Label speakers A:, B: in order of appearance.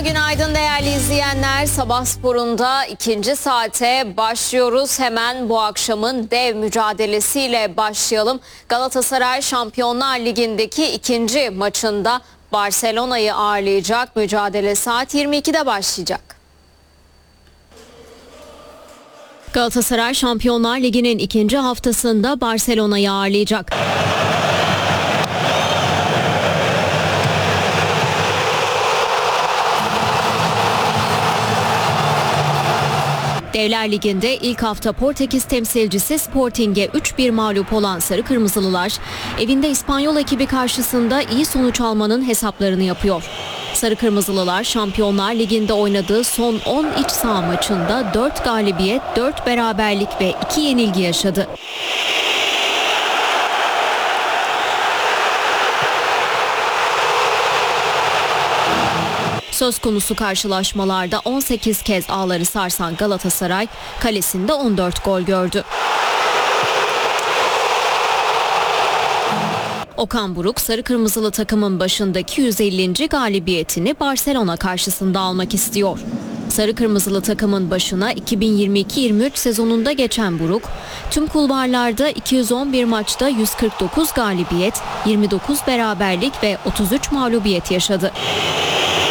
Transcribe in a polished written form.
A: Günaydın değerli izleyenler. Sabah sporunda ikinci saate başlıyoruz. Hemen bu akşamın dev mücadelesiyle başlayalım. Galatasaray Şampiyonlar Ligi'ndeki ikinci maçında Barcelona'yı ağırlayacak. Mücadele saat 22'de başlayacak. Galatasaray Şampiyonlar Ligi'nin ikinci haftasında Barcelona'yı ağırlayacak. Devler Ligi'nde ilk hafta Portekiz temsilcisi Sporting'e 3-1 mağlup olan Sarı Kırmızılılar, evinde İspanyol ekibi karşısında iyi sonuç almanın hesaplarını yapıyor. Sarı Kırmızılılar Şampiyonlar Ligi'nde oynadığı son 10 iç saha maçında 4 galibiyet, 4 beraberlik ve 2 yenilgi yaşadı. Söz konusu karşılaşmalarda 18 kez ağları sarsan Galatasaray kalesinde 14 gol gördü. Okan Buruk, Sarı Kırmızılı takımın başındaki 150. galibiyetini Barcelona karşısında almak istiyor. Sarı Kırmızılı takımın başına 2022-23 sezonunda geçen Buruk, tüm kulvarlarda 211 maçta 149 galibiyet, 29 beraberlik ve 33 mağlubiyet yaşadı.